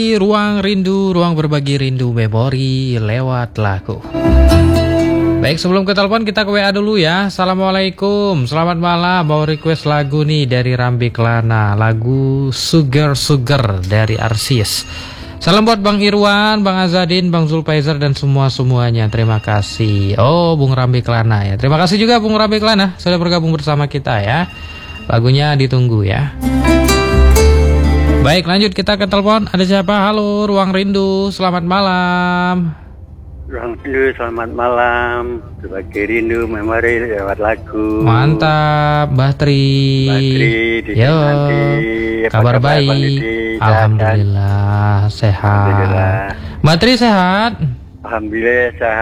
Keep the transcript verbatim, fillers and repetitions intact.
Ruang Rindu, ruang berbagi rindu memori lewat lagu. Baik, sebelum ke telepon kita ke W A dulu ya. Assalamualaikum, selamat malam. Mau request lagu nih dari Rambi Kelana, lagu Sugar Sugar dari Arsis. Salam buat Bang Irwan, Bang Azadin, Bang Zulpaizer dan semua-semuanya. Terima kasih. Oh, Bung Rambi Kelana ya. Terima kasih juga Bung Rambi Kelana sudah bergabung bersama kita ya. Lagunya ditunggu ya. Baik, lanjut kita ke telepon. Ada siapa? Halo, Ruang Rindu. Selamat malam. Ruang Rindu, selamat malam. Berbagi rindu memori lewat lagu. Mantap, Mbah Tri. Mbah Tri, di Yo, nanti. kabar, kabar baik. Alhamdulillah sehat. Alhamdulillah. Mbah Tri sehat? Alhamdulillah sehat.